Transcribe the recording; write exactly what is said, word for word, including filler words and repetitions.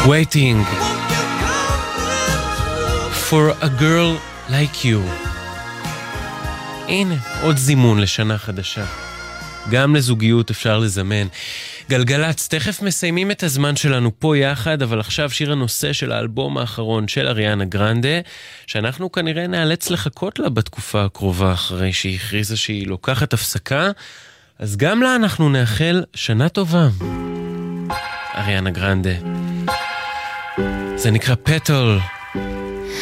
Waiting for a girl like you. הנה, עוד זימון לשנה חדשה. גם לזוגיות אפשר לזמן. גלגלץ, תכף מסיימים את הזמן שלנו פה יחד, אבל עכשיו שיר הנושא של האלבום האחרון של אריאנה גרנדה, שאנחנו כנראה נאלץ לחכות לה בתקופה הקרובה, אחרי שהיא הכריזה שהיא לוקחת הפסקה, אז גם לה אנחנו נאחל שנה טובה. אריאנה גרנדה. זה נקרא פטל.